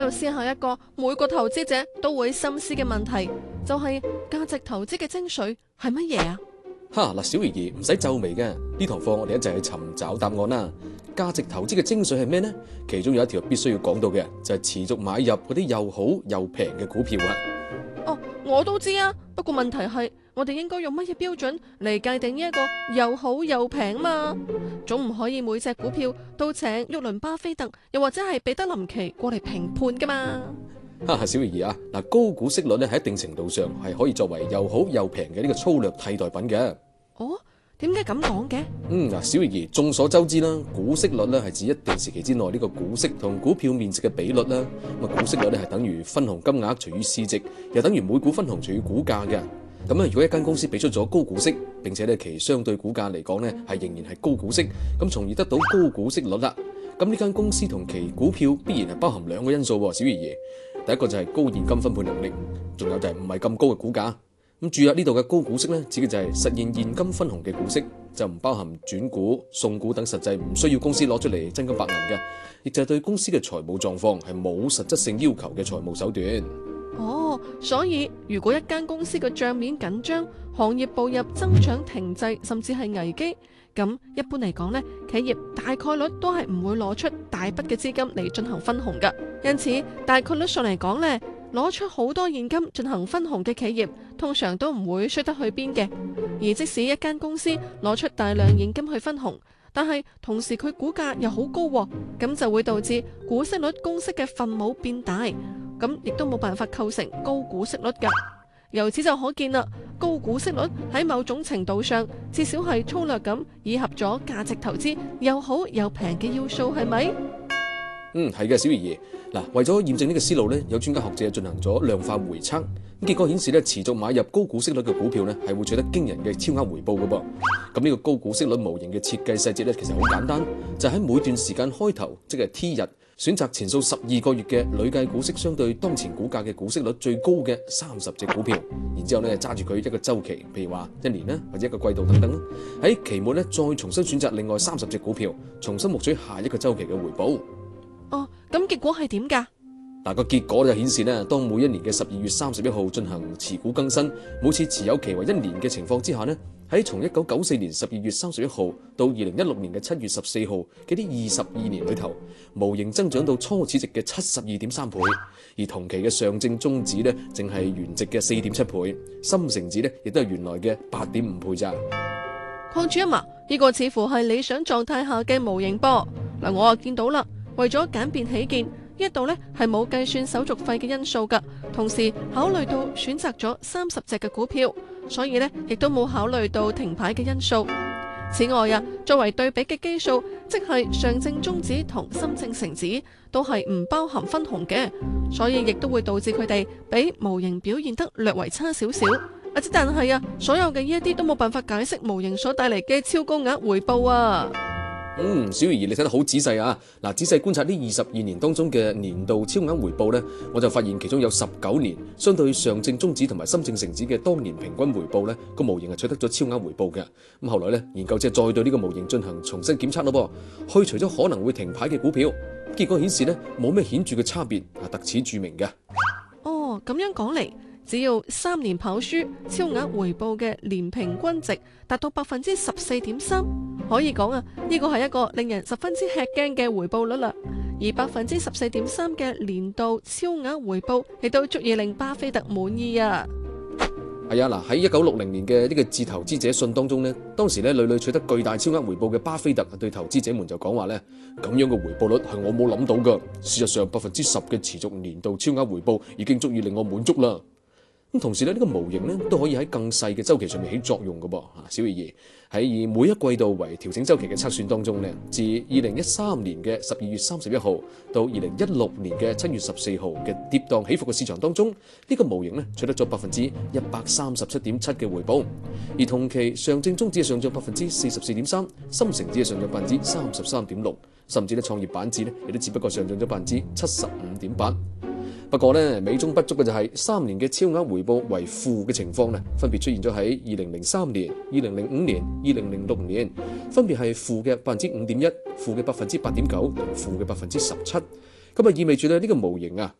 又試下一個每個投資者都會深思嘅問題，就係價值投資嘅精髓係乜嘢啊？ 嗱，小魚兒唔使皺眉嘅，呢堂課我哋一齊去尋找答案啦。價值投資嘅精髓係咩呢？其中有一條必須要講到嘅就係持續買入嗰啲又好又平嘅股票啊。 哦，我都知啊，不過問題係我哋應該用乜嘢標準嚟界定呢一個又好又平嘛？總唔可以每隻股票都請沃倫巴菲特又或者係彼得林奇過嚟評判噶嘛？ 小魚兒啊，嗱，高股息率咧喺一定程度上係可以作為又好又平嘅呢個粗略替代品嘅。 哦，點解咁講嘅？ 小魚兒，眾所周知啦，股息率咧係指一定時期之內呢個股息同股票面值嘅比率啦。股息率咧係等於分紅金額除以市值，又等於每股分紅除以股價嘅。如果一間公司俾出咗高股息，並且咧其相對股價嚟講咧係仍然係高股息，咁從而得到高股息率啦。咁呢間公司同其股票必然係包含兩個因素喎，小魚兒。第一個就係高現金分配能力，仲有就係唔係咁高嘅股價。咁注入呢度嘅高股息咧，指嘅就係實現現金分紅嘅股息，就唔包含轉股、送股等實際唔需要公司攞出嚟真金白銀嘅，亦就係對公司嘅財務狀況係冇實質性要求嘅財務手段。 哦，所以如果一間公司嘅賬面緊張，行業步入增長停滯，甚至係危機，咁一般嚟講呢，企業大概率都係唔會攞出大筆嘅資金嚟進行分紅㗎。因此，大概率上嚟講呢，攞出好多現金進行分紅嘅企業，通常都唔會衰得去邊嘅。而即使一間公司攞出大量現金去分紅，但係同時佢股價又好高，咁就會導致股息率公式嘅分母變大，咁亦都冇辦法構成高股息率㗎。由此就可見啦，高股息率喺某種程度上，至少係粗略咁擬合咗價值投資又好又平嘅要素，係咪？ 係嘅，小魚兒。嗱，為咗驗證呢個思路咧，有專家學者進行咗量化回測，結果顯示咧，持續買入高股息率嘅股票咧，係會取得驚人嘅超額回報嘅噃。咁呢個高股息率模型嘅設計細節咧，其實好簡單，就喺每段時間開頭，即係 T 日，選擇前數12個月嘅累計股息相對當前股價嘅股息率最高嘅30隻股票，然之後咧揸住佢一個週期，譬如話1年啦，或者一個季度等等，喺期末咧再重新選擇另外30隻股票，重新獲取下一個週期嘅回報。 哦，咁結果係點㗎？ 個結果就顯示咧，當每一年嘅12月31號進行持股更新，每次持有期為1年嘅情況之下呢，喺從1994年12月31號到2016年嘅7月14號嘅啲22年裏頭，模型增長到初始值嘅72.3倍，而同期嘅上證綜指呢，淨係原值嘅4.7倍，深成指呢亦都係原來嘅8.5倍咋。 鄺主任啊，呢個似乎係理想狀態下嘅模型噃。嗱，我見到啦。為咗簡便起見，呢一度呢係冇計算手續費嘅因素㗎，同時考慮到選擇咗30隻嘅股票，所以呢亦都冇考慮到停牌嘅因素。此外啊，作為對比嘅基數，即係上證綜指同深證成指都係唔包含分紅嘅，所以亦都會導致佢哋比模型表現得略為差少少。但係啊，所有嘅呢一啲都冇辦法解釋模型所帶嚟嘅超高額回報啊！ 小魚兒，你睇得好仔細啊！仔細觀察呢22年當中嘅年度超額回報呢，我就發現其中有19年相對上證綜指同埋深證成指嘅當年平均回報呢，個模型係取得咗超額回報嘅。咁後來呢，研究者再對呢個模型進行重新檢測咯噃，去除咗可能會停牌嘅股票，結果顯示呢，冇咩顯著嘅差別，特此著名嘅。 哦，咁樣講嚟，只要3年跑輸，超額回報嘅年平均值達到14.3%，可以講啊，呢個係一個令人十分之吃驚嘅回報率啦。而14.3%嘅年度超額回報，亦都足以令巴菲特滿意啊。 係啊，喺1960年嘅呢個致投資者信當中呢，當時呢屢屢取得巨大超額回報嘅巴菲特對投資者們就講話呢，咁樣嘅回報率係我冇諗到噶。事實上10%嘅持續年度超額回報已經足以令我滿足啦。咁同時呢個模型呢都可以喺更細嘅週期上面起作用嘅噃。小魚兒喺以每一季度為調整週期嘅測算當中呢，自2013年嘅12月31號到2016年嘅7月14號嘅跌宕起伏嘅市場當中，呢個模型呢取得咗137.7%嘅回報，而同期上證綜指上漲44.3%，深成指上漲33.6%，甚至創業板指亦都只不過上漲咗75.8%。不過呢，美中不足嘅就係3年嘅超額回報為負嘅情況呢，分別出現咗喺2003年、2005年、2006年，分別係負嘅5.1%、負嘅8.9%同負嘅17%。 咁啊意味住咧呢個模型啊